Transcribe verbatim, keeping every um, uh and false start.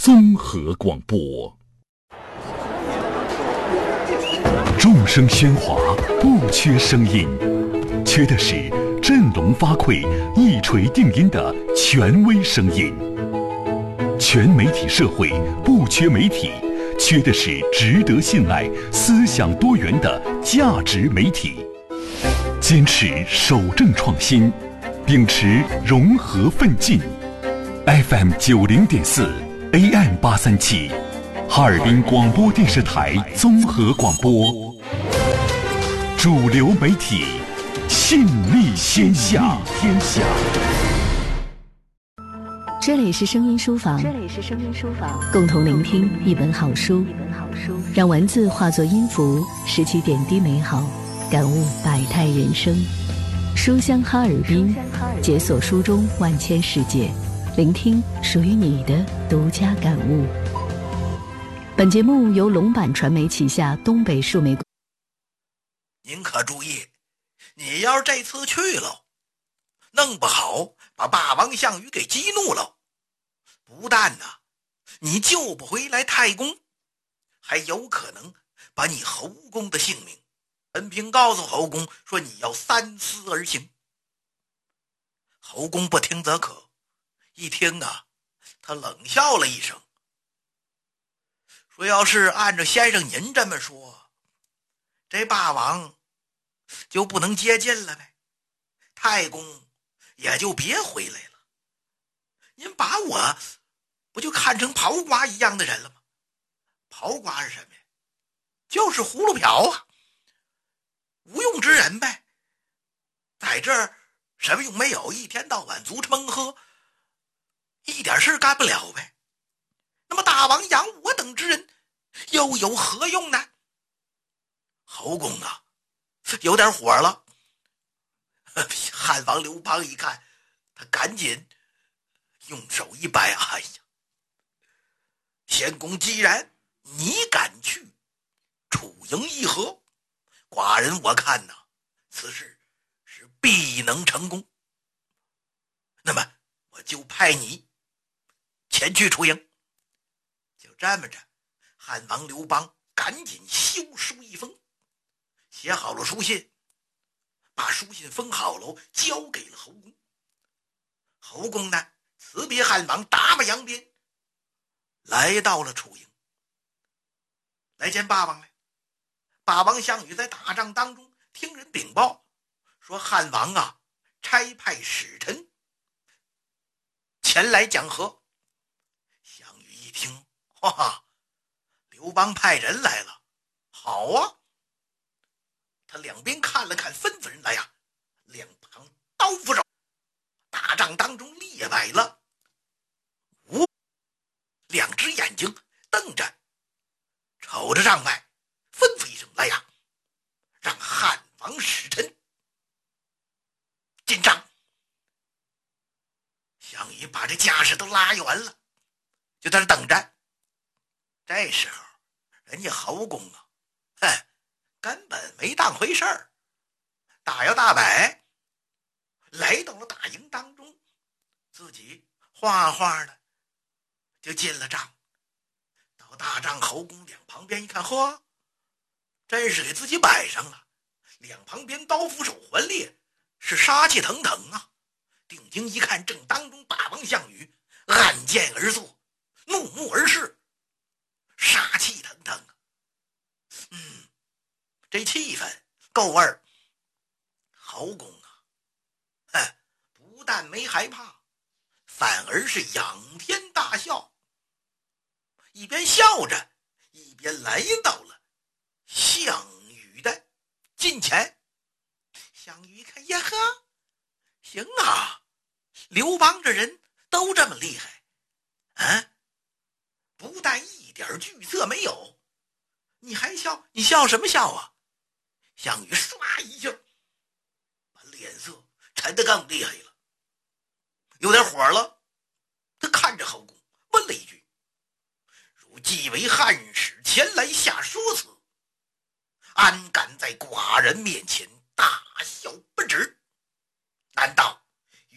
综合广播。众声喧哗，不缺声音，缺的是振聋发聩、一锤定音的权威声音。全媒体社会不缺媒体，缺的是值得信赖、思想多元的价值媒体。坚持守正创新，秉持融合奋进。F M 九零点四 A M 八三七，哈尔滨广播电视台综合广播，主流媒体，信力天下天下。 这里是声音书房， 这里是声音书房， 共同聆听一本好书， 一本好书， 让文字化作音符，拾起点滴美好，感悟百态人生。书香哈尔滨，解锁书中万千世界，聆听属于你的独家感悟。本节目由龙版传媒旗下东北树莓。 您可注意，你要是这次去了，弄不好把霸王项羽给激怒了，不但呢你救不回来太公，还有可能把你侯公的性命。陈平告诉侯公说，你要三思而行。侯公不听则可，一听啊，他冷笑了一声，说要是按照先生您这么说，这霸王就不能接近了呗，太公也就别回来了。您把我不就看成刨瓜一样的人了吗？刨瓜是什么呀？就是葫芦瓢啊，无用之人呗，在这儿什么用没有，一天到晚足吃闷喝，一点事干不了呗。那么大王养我等之人又有何用呢？侯公啊有点火了。汉王刘邦一看，他赶紧用手一摆，哎呀，先公既然你敢去楚营议和，寡人我看呐，此事是必能成功。那么我就派你前去楚营。就这么着，汉王刘邦赶紧修书一封，写好了书信，把书信封好了，交给了侯公。侯公呢，辞别汉王，打马扬鞭，来到了楚营，来见霸王来。霸王项羽在打仗当中听人禀报，说汉王啊差派使臣前来讲和。项羽一听，哇，刘邦派人来了，好啊。他两边看了看，吩咐人来呀，两旁刀斧手，打仗当中列摆了五，两只眼睛瞪着，瞅着帐外，吩咐一声，来呀，让汉王使臣进帐。项羽把这架势都拉远了，就在那等着。这时候人家侯公啊，哼，根本没当回事儿，大摇大摆来到了大营当中，自己哗哗的就进了帐。到大帐侯公两旁边一看，嚯，真是给自己摆上了，两旁边刀斧手环列，是杀气腾腾啊。定睛一看，正当中霸王项羽按剑而坐，怒目而视，杀气腾腾。嗯，这气氛够味儿。侯公啊，哼，不但没害怕，反而是仰天大笑，一边笑着一边来到了项羽的近前。项羽一看，呀呵，行啊，刘邦这人都这么厉害啊，不但一点惧色没有，你还笑？你笑什么笑啊？项羽唰一下把脸色沉得更厉害了，有点火了。他看着侯公问了一句，如既为汉使前来下说辞，安敢在寡人面前